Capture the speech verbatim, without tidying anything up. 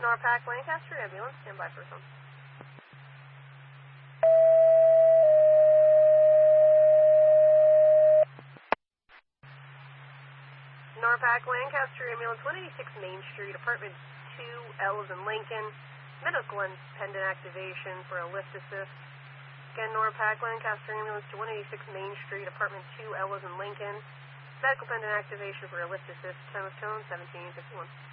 Norpac Lancaster ambulance, stand by for some. Norpac Lancaster ambulance, one eighty-six Main Street, apartment two, L is in Lincoln. Medical and pendant activation for a lift assist. Again, Norpac Lancaster ambulance to one eighty-six Main Street, apartment two, L is in Lincoln. Medical pendant activation for a lift assist. Time of tone, seventeen fifty-one.